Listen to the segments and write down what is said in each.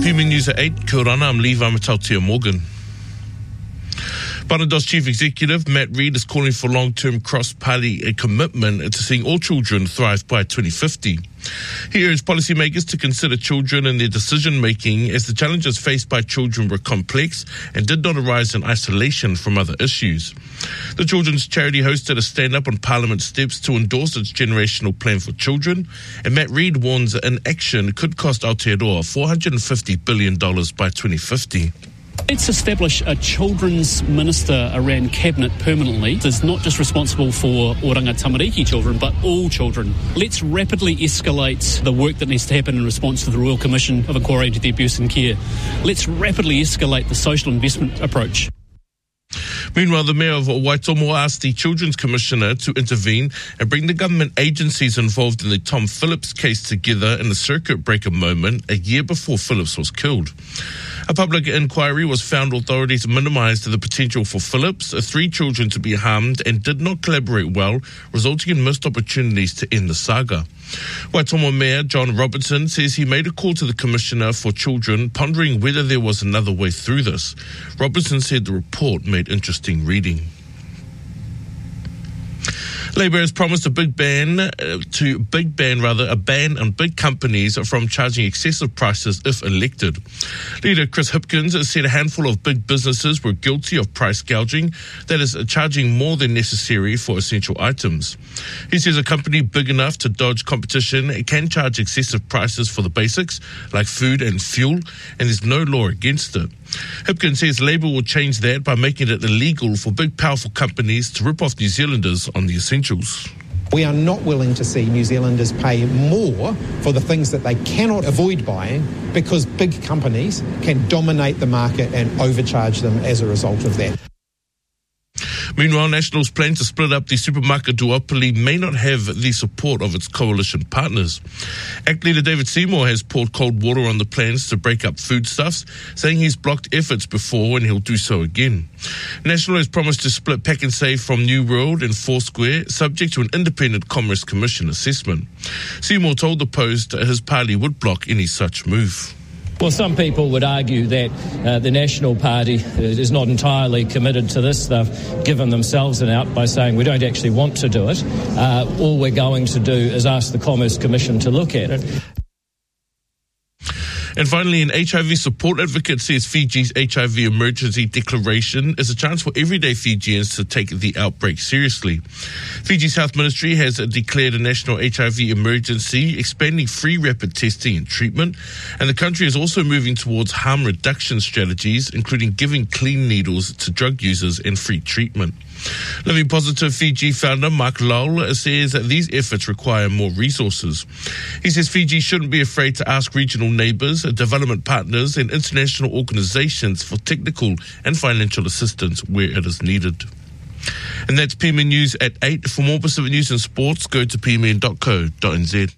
PME News at 8. Kia ora, I'm Levi Matautia Morgan. Banados Chief Executive Matt Reid is calling for long-term cross-party commitment to seeing all children thrive by 2050. He urged policymakers to consider children in their decision-making as the challenges faced by children were complex and did not arise in isolation from other issues. The children's charity hosted a stand-up on Parliament steps to endorse its generational plan for children, and Matt Reid warns inaction could cost Aotearoa $450 billion by 2050. Let's establish a children's minister around cabinet permanently that's not just responsible for Oranga Tamariki children, but all children. Let's rapidly escalate the work that needs to happen in response to the Royal Commission of Inquiry into the Abuse and Care. Let's rapidly escalate the social investment approach. Meanwhile, the Mayor of Waitomo asked the Children's Commissioner to intervene and bring the government agencies involved in the Tom Phillips case together in a circuit breaker moment a year before Phillips was killed. A public inquiry was found authorities minimised the potential for Phillips, 3 children to be harmed, and did not collaborate well, resulting in missed opportunities to end the saga. Waitomo Mayor John Robertson says he made a call to the Commissioner for Children, pondering whether there was another way through this. Robertson said the report made interesting reading. Labour has promised a ban on big companies from charging excessive prices if elected. Leader Chris Hipkins said a handful of big businesses were guilty of price gouging, that is, charging more than necessary for essential items. He says a company big enough to dodge competition can charge excessive prices for the basics, like food and fuel, and there's no law against it. Hipkins says Labour will change that by making it illegal for big, powerful companies to rip off New Zealanders on the essentials. We are not willing to see New Zealanders pay more for the things that they cannot avoid buying because big companies can dominate the market and overcharge them as a result of that. Meanwhile, National's plan to split up the supermarket duopoly may not have the support of its coalition partners. ACT leader David Seymour has poured cold water on the plans to break up foodstuffs, saying he's blocked efforts before and he'll do so again. National has promised to split Pack and Save from New World and Foursquare, subject to an independent Commerce Commission assessment. Seymour told the Post his party would block any such move. Well, some people would argue that the National Party is not entirely committed to this. They've given themselves an out by saying we don't actually want to do it. All we're going to do is ask the Commerce Commission to look at it. And finally, an HIV support advocate says Fiji's HIV emergency declaration is a chance for everyday Fijians to take the outbreak seriously. Fiji's health ministry has declared a national HIV emergency, expanding free rapid testing and treatment, and the country is also moving towards harm reduction strategies, including giving clean needles to drug users and free treatment. Living Positive Fiji founder Mark Lowell says that these efforts require more resources. He says Fiji shouldn't be afraid to ask regional neighbours, development partners and international organisations for technical and financial assistance where it is needed. And that's PME News at 8. For more Pacific news and sports, go to pmn.co.nz.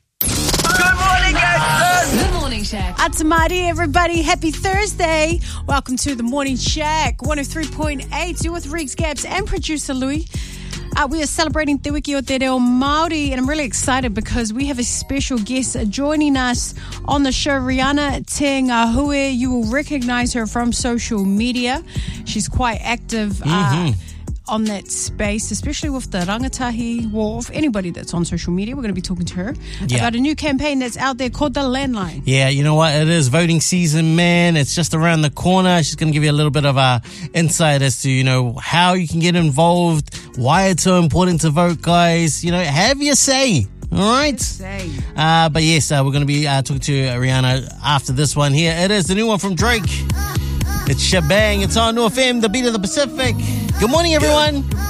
Atamari, everybody. Happy Thursday. Welcome to the Morning Shack, 103.8. You're with Riggs Gaps and producer Louis. We are celebrating Te Wiki o Te Reo Māori, and I'm really excited because we have a special guest joining us on the show, Rihanna Te Ngāhui. You will recognize her from social media. She's quite active on that space, especially with the Rangatahi Wharf. Anybody that's on social media, we're going to be talking to her about a new campaign that's out there called The Landline. Yeah, you know what? It is voting season, man. It's just around the corner. She's going to give you a little bit of insight as to, how you can get involved, why it's so important to vote, guys. Have your say. All right. But yes, we're going to be talking to Rihanna after this one here. It is the new one from Drake. It's Shebang. It's on North FM, the beat of the Pacific. Good morning, everyone.